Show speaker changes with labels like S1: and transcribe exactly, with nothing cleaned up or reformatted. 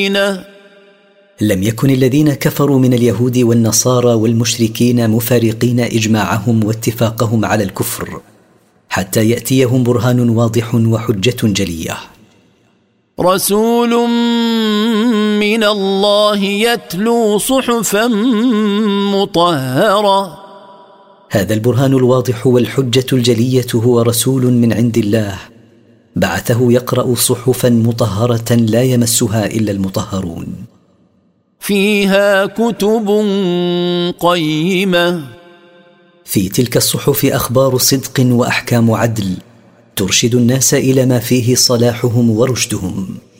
S1: لم يكن الذين كفروا من اليهود والنصارى والمشركين مفارقين إجماعهم واتفاقهم على الكفر حتى يأتيهم برهان واضح وحجة جلية.
S2: رسول من الله يتلو صحفا مطهرة.
S1: هذا البرهان الواضح والحجة الجلية هو رسول من عند الله بعثه يقرأ صحفا مطهرة لا يمسها إلا المطهرون.
S2: فيها كتب قيمة.
S1: في تلك الصحف أخبار صدق وأحكام عدل ترشد الناس إلى ما فيه صلاحهم ورشدهم.